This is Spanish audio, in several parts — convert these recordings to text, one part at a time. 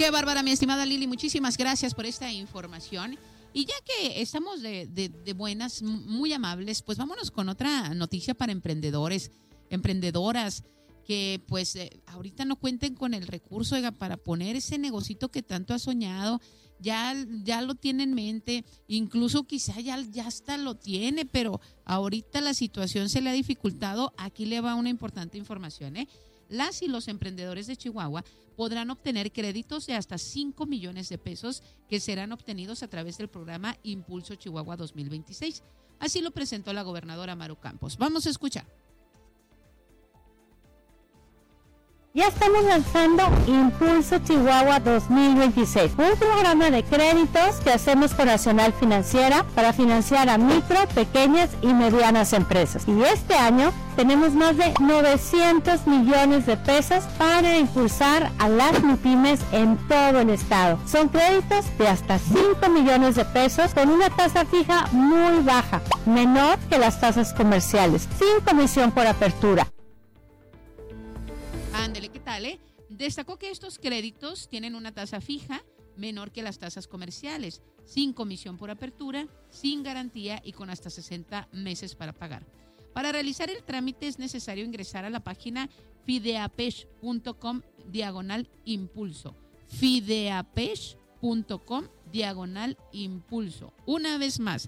Qué bárbara, mi estimada Lili, muchísimas gracias por esta información. Y ya que estamos de buenas, muy amables, pues vámonos con otra noticia para emprendedores, emprendedoras, que pues ahorita no cuenten con el recurso, oiga, para poner ese negocito que tanto ha soñado. Ya lo tiene en mente, incluso quizá ya hasta lo tiene, pero ahorita la situación se le ha dificultado. Aquí le va una importante información, ¿eh? Las y los emprendedores de Chihuahua podrán obtener créditos de hasta 5 millones de pesos que serán obtenidos a través del programa Impulso Chihuahua 2026. Así lo presentó la gobernadora Maru Campos. Vamos a escuchar. Ya estamos lanzando Impulso Chihuahua 2026, un programa de créditos que hacemos con Nacional Financiera para financiar a micro, pequeñas y medianas empresas. Y este año tenemos más de 900 millones de pesos para impulsar a las MIPYMES en todo el estado. Son créditos de hasta 5 millones de pesos con una tasa fija muy baja, menor que las tasas comerciales, sin comisión por apertura. Ándele, ¿qué tal, eh? Destacó que estos créditos tienen una tasa fija menor que las tasas comerciales, sin comisión por apertura, sin garantía y con hasta 60 meses para pagar. Para realizar el trámite es necesario ingresar a la página fideapesh.com/impulso. fideapesh.com/impulso. Una vez más,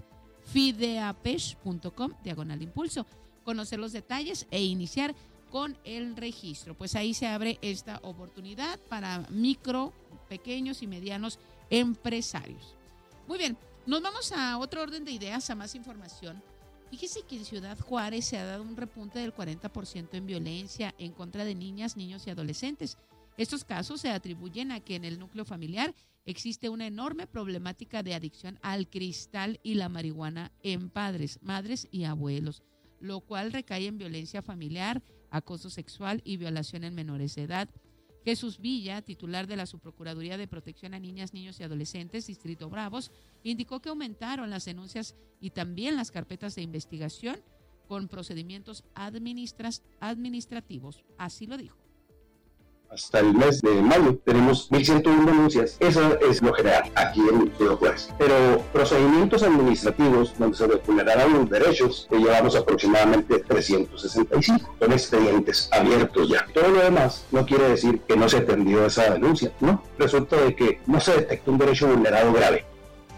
fideapesh.com/impulso. Conocer los detalles e iniciar con el registro. Pues ahí se abre esta oportunidad para micro, pequeños y medianos empresarios. Muy bien, nos vamos a otro orden de ideas, a más información. Fíjese que en Ciudad Juárez se ha dado un repunte del 40% en violencia en contra de niñas, niños y adolescentes. Estos casos se atribuyen a que en el núcleo familiar existe una enorme problemática de adicción al cristal y la marihuana en padres, madres y abuelos, lo cual recae en violencia familiar, acoso sexual y violación en menores de edad. Jesús Villa, titular de la Subprocuraduría de Protección a Niñas, Niños y Adolescentes, Distrito Bravos, indicó que aumentaron las denuncias y también las carpetas de investigación con procedimientos administrativos. Así lo dijo. Hasta el mes de mayo tenemos 1.101 denuncias. Eso es lo general aquí en Ciudad Juárez. Pero procedimientos administrativos donde se vulneraron los derechos, que llevamos aproximadamente 365. Son expedientes abiertos ya. Todo lo demás no quiere decir que no se atendió esa denuncia, ¿no? Resulta de que no se detectó un derecho vulnerado grave.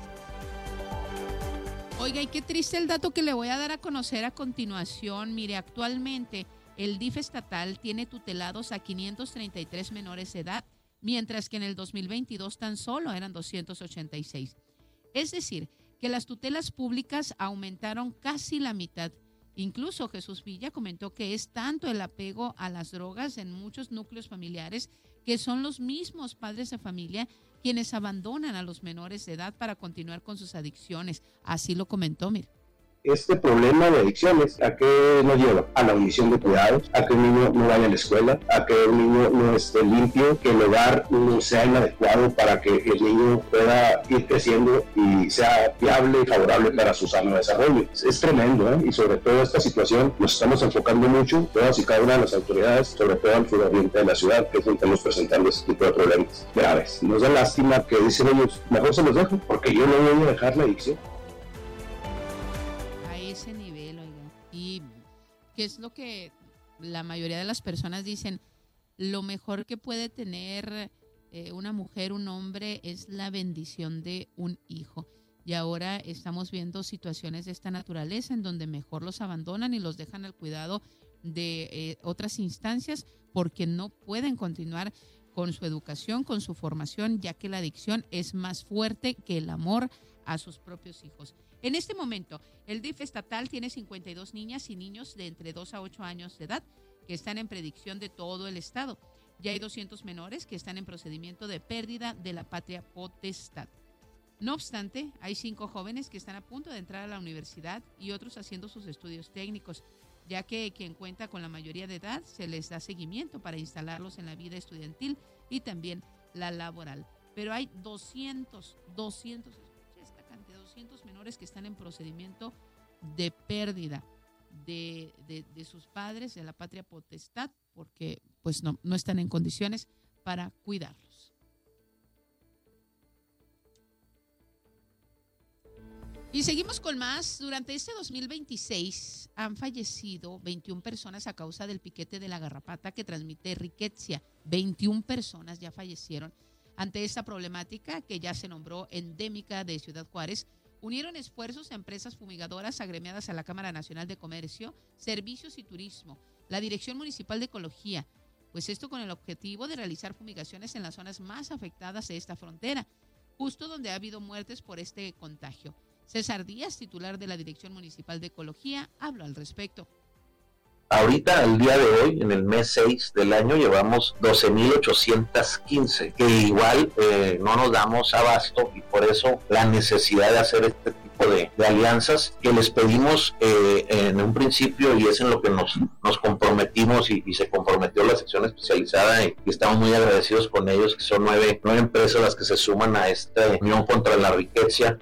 Oiga, y qué triste el dato que le voy a dar a conocer a continuación. Mire, actualmente el DIF estatal tiene tutelados a 533 menores de edad, mientras que en el 2022 tan solo eran 286. Es decir, que las tutelas públicas aumentaron casi la mitad. Incluso Jesús Villa comentó que es tanto el apego a las drogas en muchos núcleos familiares que son los mismos padres de familia quienes abandonan a los menores de edad para continuar con sus adicciones. Así lo comentó, mire. Este problema de adicciones, ¿a qué nos lleva? A la omisión de cuidados, a que un niño no vaya a la escuela, a que un niño no esté limpio, que el hogar no sea inadecuado para que el niño pueda ir creciendo y sea viable y favorable para su sano desarrollo. Es tremendo, ¿eh? Y sobre todo esta situación nos estamos enfocando mucho, todas y cada una de las autoridades, sobre todo al suroriente de la ciudad, que es donde estamos presentando este tipo de problemas graves. Nos da lástima que dicen ellos, mejor se los dejo, porque yo no voy a dejar la adicción. Y qué es lo que la mayoría de las personas dicen, lo mejor que puede tener una mujer, un hombre, es la bendición de un hijo. Y ahora estamos viendo situaciones de esta naturaleza en donde mejor los abandonan y los dejan al cuidado de otras instancias porque no pueden continuar con su educación, con su formación, ya que la adicción es más fuerte que el amor a sus propios hijos. En este momento, el DIF estatal tiene 52 niñas y niños de entre 2 a 8 años de edad que están en predicción de todo el estado. Ya hay 200 menores que están en procedimiento de pérdida de la patria potestad. No obstante, hay 5 jóvenes que están a punto de entrar a la universidad y otros haciendo sus estudios técnicos, ya que quien cuenta con la mayoría de edad se les da seguimiento para instalarlos en la vida estudiantil y también la laboral. Pero hay 200 menores que están en procedimiento de pérdida de sus padres, de la patria potestad, porque pues no están en condiciones para cuidarlos. Y seguimos con más. Durante este 2026 han fallecido 21 personas a causa del piquete de la garrapata que transmite rickettsia. 21 personas ya fallecieron. Ante esta problemática, que ya se nombró endémica de Ciudad Juárez, unieron esfuerzos a empresas fumigadoras agremiadas a la Cámara Nacional de Comercio, Servicios y Turismo, la Dirección Municipal de Ecología, pues esto con el objetivo de realizar fumigaciones en las zonas más afectadas de esta frontera, justo donde ha habido muertes por este contagio. César Díaz, titular de la Dirección Municipal de Ecología, habló al respecto. Ahorita, el día de hoy, en el mes 6 del año, llevamos 12,815, que igual no nos damos abasto, y por eso la necesidad de hacer este tipo de alianzas que les pedimos en un principio, y es en lo que nos comprometimos y se comprometió la sección especializada, y estamos muy agradecidos con ellos, que son 9 empresas las que se suman a esta unión contra la rickettsia.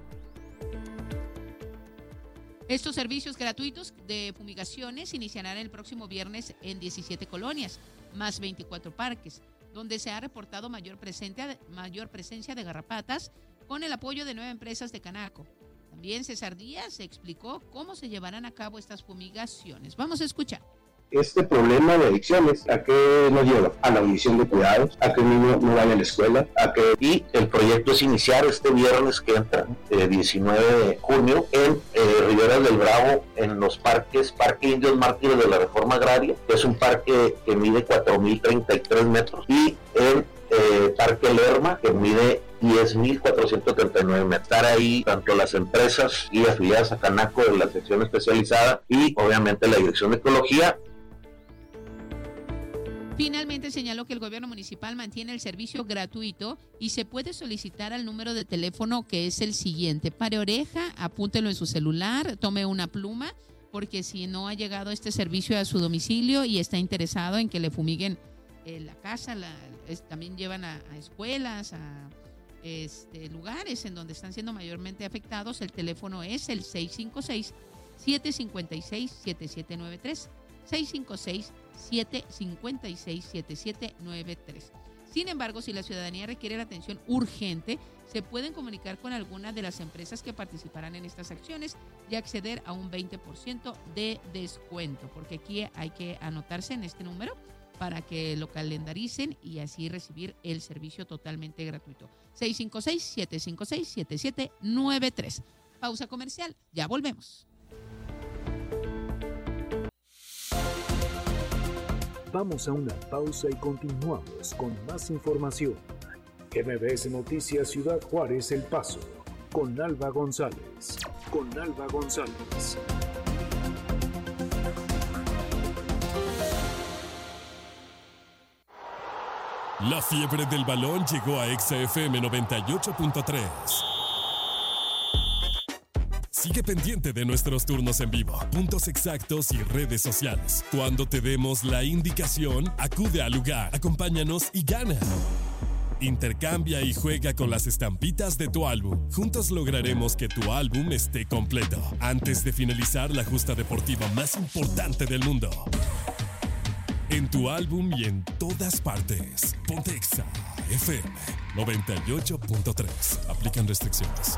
Estos servicios gratuitos de fumigaciones iniciarán el próximo viernes en 17 colonias, más 24 parques, donde se ha reportado mayor presencia de garrapatas con el apoyo de 9 empresas de Canaco. También César Díaz explicó cómo se llevarán a cabo estas fumigaciones. Vamos a escuchar. Este problema de adicciones, ¿a qué nos lleva? A la omisión de cuidados, a que el niño no vaya a la escuela, Y el proyecto es iniciar este viernes que entra, 19 de junio, en Riberas del Bravo, en los parques, Parque Indios Mártires de la Reforma Agraria, que es un parque que mide 4,033 metros, y en Parque Lerma, que mide 10,439 metros. Estar ahí tanto las empresas y afiliadas a Canaco de la sección especializada y obviamente la Dirección de Ecología. Finalmente señaló que el gobierno municipal mantiene el servicio gratuito y se puede solicitar al número de teléfono, que es el siguiente. Pare oreja, apúntelo en su celular, tome una pluma, porque si no ha llegado este servicio a su domicilio y está interesado en que le fumiguen la casa, también llevan a escuelas, a lugares en donde están siendo mayormente afectados. El teléfono es el 656-756-7793. 656-756-7793. Sin embargo, si la ciudadanía requiere la atención urgente, se pueden comunicar con alguna de las empresas que participarán en estas acciones y acceder a un 20% de descuento, porque aquí hay que anotarse en este número para que lo calendaricen y así recibir el servicio totalmente gratuito. 656-756-7793. Pausa comercial, ya volvemos. Vamos a una pausa y continuamos con más información. MBS Noticias Ciudad Juárez El Paso, con Alba González. La fiebre del balón llegó a Exa FM 98.3. Sigue pendiente de nuestros turnos en vivo, puntos exactos y redes sociales. Cuando te demos la indicación, acude al lugar, acompáñanos y gana. Intercambia y juega con las estampitas de tu álbum. Juntos lograremos que tu álbum esté completo antes de finalizar la justa deportiva más importante del mundo. En tu álbum y en todas partes. Ponte Exa FM 98.3. Aplican restricciones.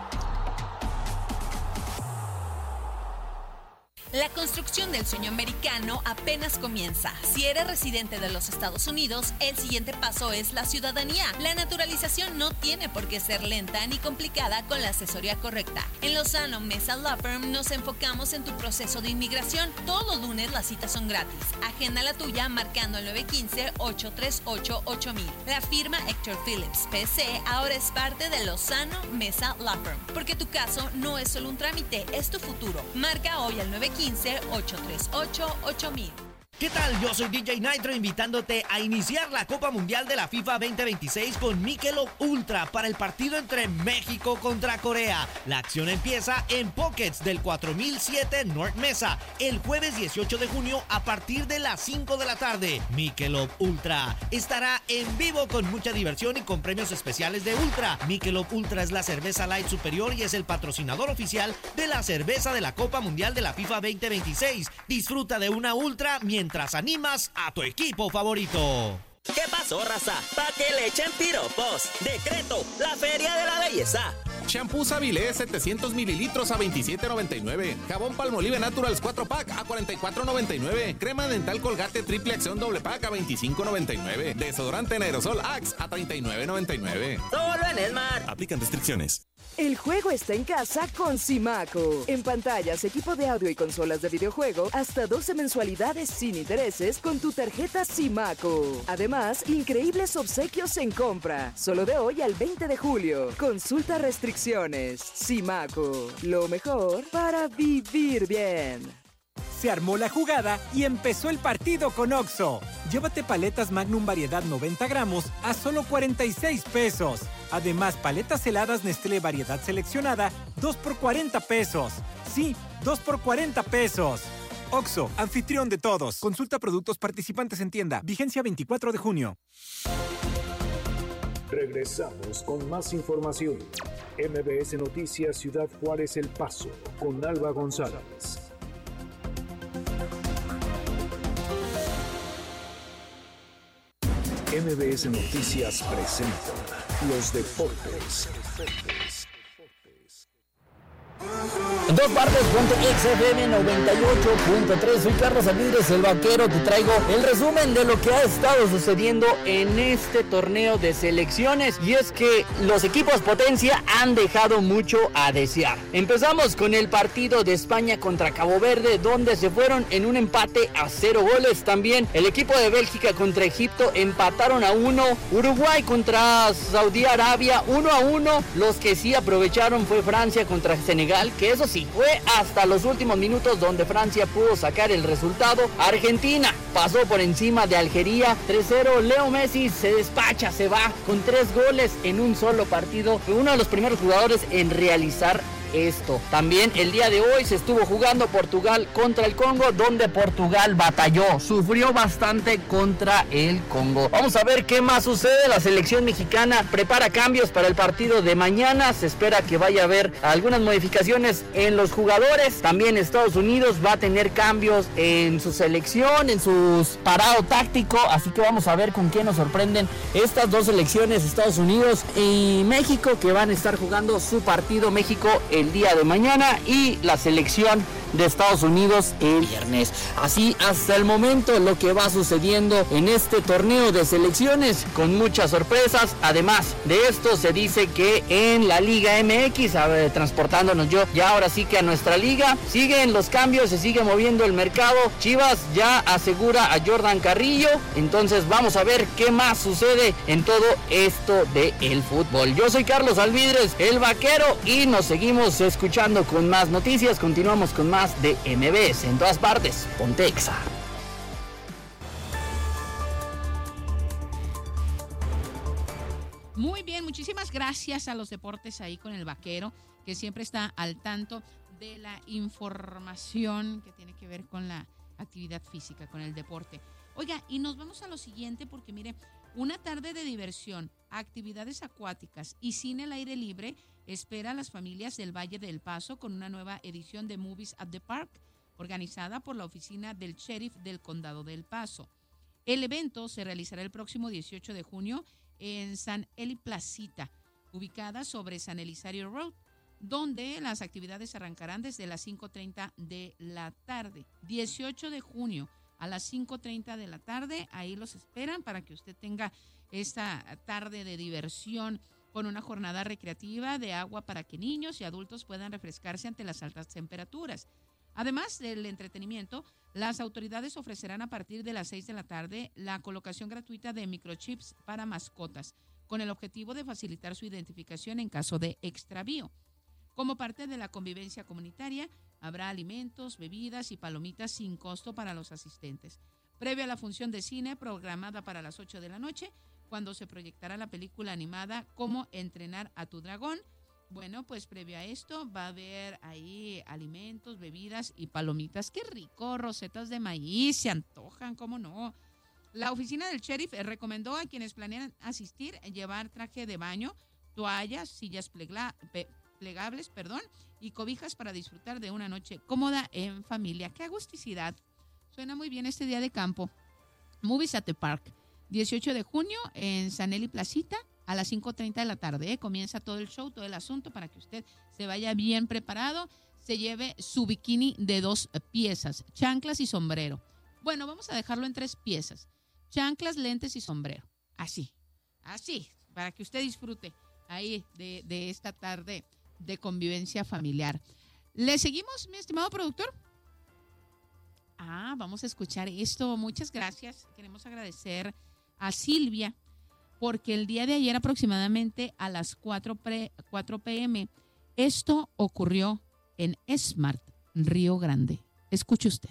La construcción del sueño americano apenas comienza. Si eres residente de los Estados Unidos, el siguiente paso es la ciudadanía. La naturalización no tiene por qué ser lenta ni complicada con la asesoría correcta. En Lozano Mesa Law Firm nos enfocamos en tu proceso de inmigración. Todo lunes las citas son gratis. Agenda la tuya marcando el 915-838-8000. La firma Héctor Phillips PC ahora es parte de Lozano Mesa Law Firm. Porque tu caso no es solo un trámite, es tu futuro. Marca hoy al 915-838-8000. ¿Qué tal? Yo soy DJ Nitro invitándote a iniciar la Copa Mundial de la FIFA 2026 con Michelob Ultra para el partido entre México contra Corea. La acción empieza en Pockets del 4007 North Mesa el jueves 18 de junio a partir de las 5 de la tarde. Michelob Ultra estará en vivo con mucha diversión y con premios especiales de Ultra. Michelob Ultra es la cerveza light superior y es el patrocinador oficial de la cerveza de la Copa Mundial de la FIFA 2026. Disfruta de una Ultra mientras animas a tu equipo favorito. ¿Qué pasó, raza? Pa' que le echen piropos. Decreto, la Feria de la Belleza. Shampoo Savilé 700 mililitros a $27.99. Jabón Palmolive Naturals 4-pack a $44.99. Crema dental Colgate triple acción doble pack a $25.99. Desodorante en aerosol Axe a $39.99. Solo en Esmar. Aplican restricciones. El juego está en casa con Simaco. En pantallas, equipo de audio y consolas de videojuego, hasta 12 mensualidades sin intereses con tu tarjeta Simaco. Además, increíbles obsequios en compra. Solo de hoy al 20 de julio. Consulta restricciones. Simaco. Lo mejor para vivir bien. Se armó la jugada y empezó el partido con Oxxo. Llévate paletas Magnum variedad 90 gramos a solo 46 pesos. Además, paletas heladas Nestlé variedad seleccionada, 2 por 40 pesos. Sí, 2 por 40 pesos. Oxxo, anfitrión de todos. Consulta productos participantes en tienda. Vigencia 24 de junio. Regresamos con más información. MBS Noticias Ciudad Juárez El Paso, con Alba González. MBS Noticias presenta los deportes. En todas partes, ponte XFM 98.3. Soy Carlos Alvidres, el vaquero. Te traigo el resumen de lo que ha estado sucediendo en este torneo de selecciones. Y es que los equipos potencia han dejado mucho a desear. Empezamos con el partido de España contra Cabo Verde, donde se fueron en un empate a 0 goles. También el equipo de Bélgica contra Egipto empataron a 1. Uruguay contra Saudí Arabia 1-1. Los que sí aprovecharon fue Francia contra Senegal, que eso sí, fue hasta los últimos minutos donde Francia pudo sacar el resultado. Argentina pasó por encima de Algeria 3-0. Leo Messi se despacha, se va con 3 goles en un solo partido. Fue uno de los primeros jugadores en realizar esto. También el día de hoy se estuvo jugando Portugal contra el Congo, donde Portugal batalló, sufrió bastante contra el Congo. Vamos a ver qué más sucede. La selección mexicana prepara cambios para el partido de mañana. Se espera que vaya a haber algunas modificaciones en los jugadores. También Estados Unidos va a tener cambios en su selección, en su parado táctico, así que vamos a ver con quién nos sorprenden estas dos selecciones, Estados Unidos y México, que van a estar jugando su partido. México el día de mañana y la selección de Estados Unidos el viernes. Así hasta el momento lo que va sucediendo en este torneo de selecciones, con muchas sorpresas. Además de esto, se dice que en la Liga MX, transportándonos yo ya ahora sí que a nuestra liga, siguen los cambios, se sigue moviendo el mercado. Chivas ya asegura a Jordan Carrillo, entonces vamos a ver qué más sucede en todo esto del fútbol. Yo soy Carlos Alvidres, el vaquero, y nos seguimos escuchando con más noticias. Continuamos con más de MBS en todas partes. Ponte Exa. Muy bien, muchísimas gracias a los deportes ahí con el vaquero, que siempre está al tanto de la información que tiene que ver con la actividad física, con el deporte. Oiga, y nos vamos a lo siguiente, porque mire, una tarde de diversión, actividades acuáticas y cine al aire libre espera a las familias del Valle del Paso con una nueva edición de Movies at the Park, organizada por la oficina del sheriff del Condado del Paso. El evento se realizará el próximo 18 de junio en San Eli Placita, ubicada sobre San Elizario Road, donde las actividades arrancarán desde las 5:30 de la tarde. 18 de junio a las 5:30 de la tarde, ahí los esperan para que usted tenga esta tarde de diversión con una jornada recreativa de agua para que niños y adultos puedan refrescarse ante las altas temperaturas. Además del entretenimiento, las autoridades ofrecerán a partir de las 6 de la tarde la colocación gratuita de microchips para mascotas, con el objetivo de facilitar su identificación en caso de extravío. Como parte de la convivencia comunitaria, habrá alimentos, bebidas y palomitas sin costo para los asistentes. Previo a la función de cine programada para las 8 de la noche, cuando se proyectará la película animada Cómo entrenar a tu dragón. Bueno, pues previo a esto va a haber ahí alimentos, bebidas y palomitas. ¡Qué rico! Rosetas de maíz, se antojan, ¿cómo no? La oficina del sheriff recomendó a quienes planean asistir llevar traje de baño, toallas, sillas plegables, y cobijas para disfrutar de una noche cómoda en familia. ¡Qué agusticidad! Suena muy bien este día de campo. Movies at the Park, 18 de junio en San Eli Placita a las 5:30 de la tarde. Comienza todo el show, todo el asunto, para que usted se vaya bien preparado, se lleve su bikini de 2 piezas, chanclas y sombrero. Bueno, vamos a dejarlo en 3 piezas, chanclas, lentes y sombrero. Así, para que usted disfrute ahí de esta tarde de convivencia familiar. ¿Le seguimos, mi estimado productor? Vamos a escuchar esto. Muchas gracias. Queremos agradecer a Silvia, porque el día de ayer aproximadamente a las 4 p.m. esto ocurrió en Smart Río Grande. Escuche usted.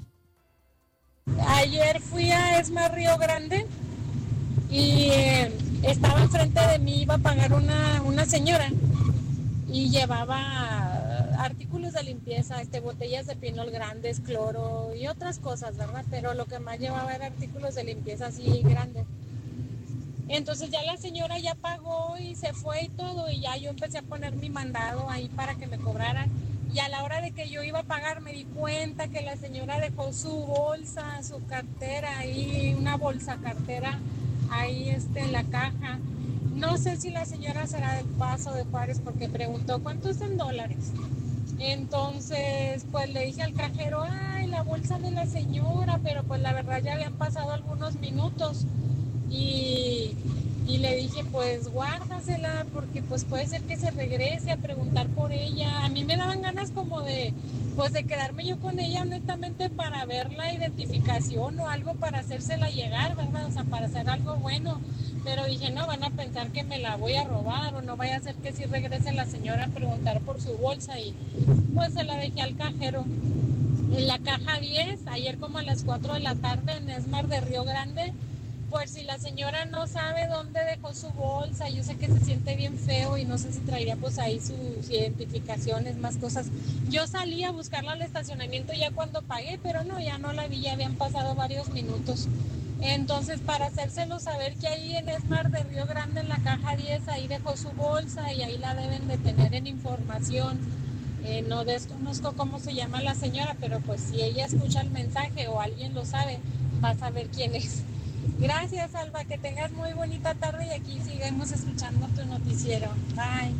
Ayer fui a Smart Río Grande y estaba enfrente de mí, iba a pagar una señora y llevaba artículos de limpieza, botellas de pinol grandes, cloro y otras cosas, ¿verdad? Pero lo que más llevaba era artículos de limpieza así grandes. Entonces ya la señora ya pagó y se fue y todo, y ya yo empecé a poner mi mandado ahí para que me cobraran. Y a la hora de que yo iba a pagar me di cuenta que la señora dejó su bolsa, su cartera ahí, una bolsa cartera ahí en la caja. No sé si la señora será del Paso de Juárez, porque preguntó ¿cuánto es en dólares? Entonces pues le dije al cajero, la bolsa de la señora, pero pues la verdad ya habían pasado algunos minutos y le dije pues guárdasela, porque pues puede ser que se regrese a preguntar por ella. A mí me daban ganas como de quedarme yo con ella honestamente para ver la identificación o algo para hacérsela llegar, ¿verdad? O sea, para hacer algo bueno. Pero dije, no, van a pensar que me la voy a robar, o no vaya a ser que sí regrese la señora a preguntar por su bolsa, y pues se la dejé al cajero. En la caja 10, ayer como a las 4 de la tarde en Smart de Río Grande, pues si la señora no sabe dónde dejó su bolsa, yo sé que se siente bien feo y no sé si traería pues ahí sus identificaciones, más cosas. Yo salí a buscarla al estacionamiento ya cuando pagué, pero no, ya no la vi, ya habían pasado varios minutos. Entonces, para hacérselo saber que ahí en Smart de Río Grande, en la caja 10, ahí dejó su bolsa y ahí la deben de tener en información. No desconozco cómo se llama la señora, pero pues si ella escucha el mensaje o alguien lo sabe, va a saber quién es. Gracias, Alba, que tengas muy bonita tarde y aquí seguimos escuchando tu noticiero. Bye.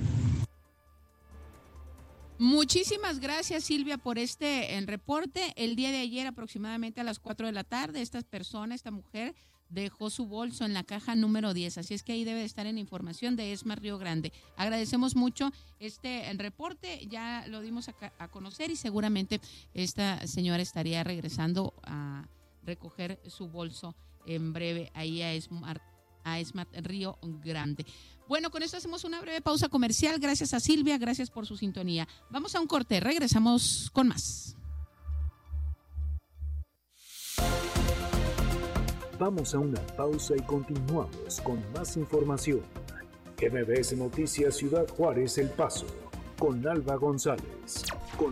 Muchísimas gracias, Silvia, por este reporte. El día de ayer, aproximadamente a las 4 de la tarde, esta mujer, dejó su bolso en la caja número 10. Así es que ahí debe de estar en información de Smart Río Grande. Agradecemos mucho este reporte. Ya lo dimos a conocer y seguramente esta señora estaría regresando a recoger su bolso en breve ahí a Smart Río Grande. Bueno, con esto hacemos una breve pausa comercial. Gracias a Silvia, gracias por su sintonía. Vamos a un corte, regresamos con más. Vamos a una pausa y continuamos con más información. MBS Noticias Ciudad Juárez, El Paso, con Alba González.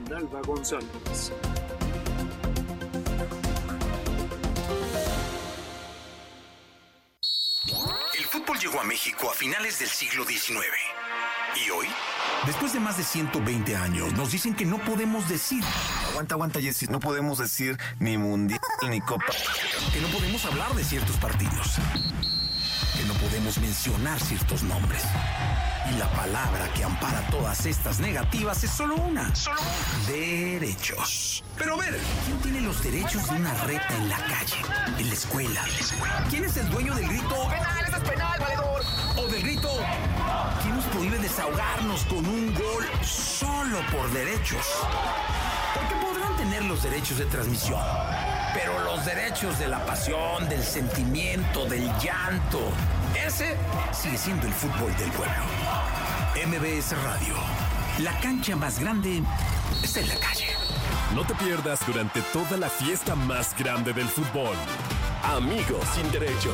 El fútbol llegó a México a finales del siglo XIX. ¿Y hoy? Después de más de 120 años, nos dicen que no podemos decir... Aguanta, Jessy. No podemos decir ni mundial ni copa. Que no podemos hablar de ciertos partidos. Que no podemos mencionar ciertos nombres. Y la palabra que ampara todas estas negativas es solo una. Derechos. Pero a ver, ¿quién tiene los derechos de una reta en la calle, en la escuela? ¿Quién es el dueño del grito? ¡Penal, eso es penal, valedor! O del grito, ¿quién nos prohíbe desahogarnos con un gol solo por derechos? Porque podrán tener los derechos de transmisión, pero los derechos de la pasión, del sentimiento, del llanto, ese sigue siendo el fútbol del pueblo. MBS Radio, la cancha más grande está en la calle. No te pierdas durante toda la fiesta más grande del fútbol. Amigos sin derechos.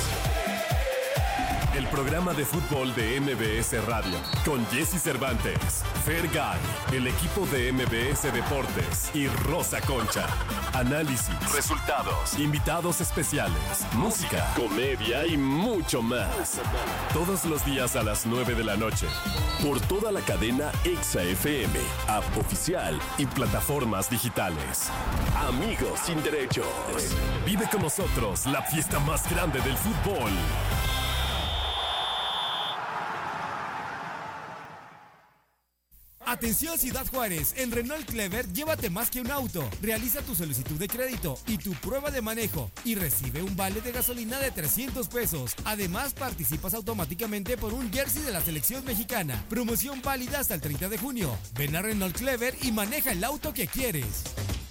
El programa de fútbol de MBS Radio, con Jesse Cervantes, Fergay, el equipo de MBS Deportes y Rosa Concha. Análisis, resultados, invitados especiales, música, comedia y mucho más. Todos los días a las 9 de la noche. Por toda la cadena Exa FM, app oficial y plataformas digitales. Amigos sin derechos. Vive con nosotros la fiesta más grande del fútbol. Atención Ciudad Juárez, en Renault Clever llévate más que un auto. Realiza tu solicitud de crédito y tu prueba de manejo y recibe un vale de gasolina de 300 pesos. Además, participas automáticamente por un jersey de la selección mexicana. Promoción válida hasta el 30 de junio. Ven a Renault Clever y maneja el auto que quieres.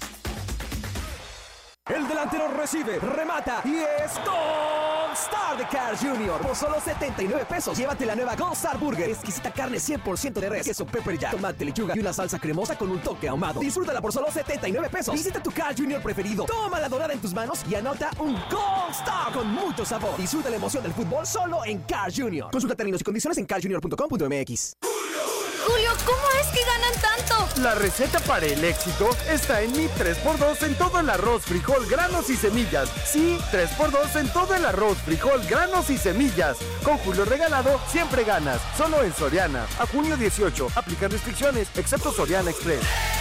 El delantero recibe, remata y es Gold Star de Carl Jr. Por solo 79 pesos, llévate la nueva Gold Star Burger. Exquisita carne 100% de res, queso pepper jack, tomate, lechuga y una salsa cremosa con un toque ahumado. Disfrútala por solo 79 pesos. Visita tu Carl Jr. preferido. Toma la dorada en tus manos y anota un Gold Star con mucho sabor. Disfruta la emoción del fútbol solo en Carl Jr. Consulta términos y condiciones en carljr.com.mx. Julio, ¿cómo es que ganan tanto? La receta para el éxito está en mi 3x2 en todo el arroz, frijol, granos y semillas. Sí, 3x2 en todo el arroz, frijol, granos y semillas. Con Julio Regalado siempre ganas. Solo en Soriana. A junio 18. Aplican restricciones, excepto Soriana Express.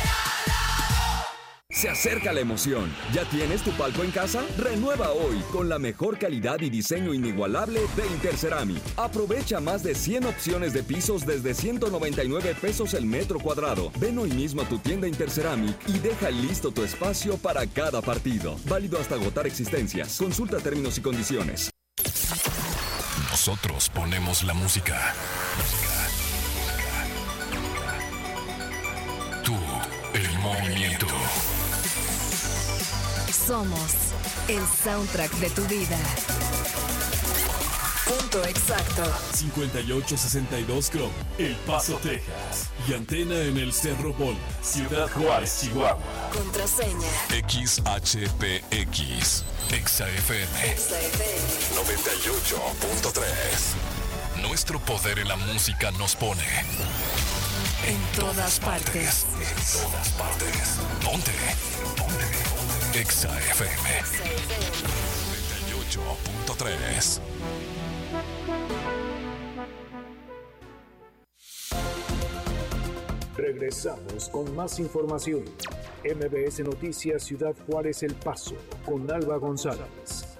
Se acerca la emoción. ¿Ya tienes tu palco en casa? Renueva hoy con la mejor calidad y diseño inigualable de Interceramic. Aprovecha más de 100 opciones de pisos desde 199 pesos el metro cuadrado. Ven hoy mismo a tu tienda Interceramic y deja listo tu espacio para cada partido. Válido hasta agotar existencias. Consulta términos y condiciones. Nosotros ponemos la música. Tú, el movimiento. Somos el soundtrack de tu vida. Punto exacto. 5862 Chrome, El Paso, Texas. Y antena en el Cerro Bol, Ciudad Juárez, Chihuahua. Contraseña XHPX. XFM 98.3. Nuestro poder en la música nos pone en todas partes. En todas partes. Ponte. XFM 98.3. Regresamos con más información. MBS Noticias Ciudad Juárez El Paso con Alba González.